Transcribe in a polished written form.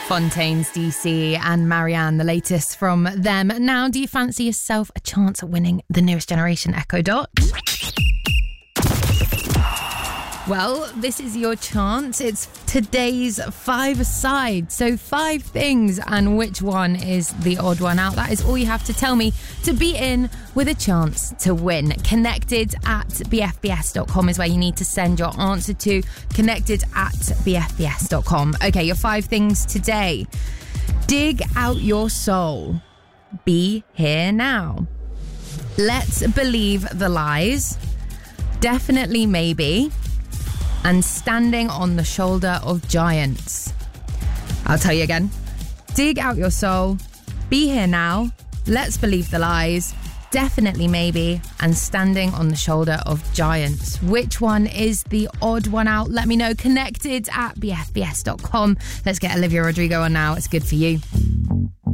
Fontaines DC and Marianne, the latest from them. Now, do you fancy yourself a chance at winning the newest generation Echo Dot? Well, this is your chance. It's today's 5-a-side. So 5 things, and which one is the odd one out? That is all you have to tell me to be in with a chance to win. Connected@bfbs.com is where you need to send your answer to. Connected@bfbs.com. Okay, your 5 things today. Dig out your soul. Be here now. Let's believe the lies. Definitely maybe. And standing on the shoulder of giants. I'll tell you again. Dig out your soul. Be here now. Let's believe the lies. Definitely maybe. And standing on the shoulder of giants. Which one is the odd one out? Let me know. Connected@bfbs.com. Let's get Olivia Rodrigo on now. It's good for you.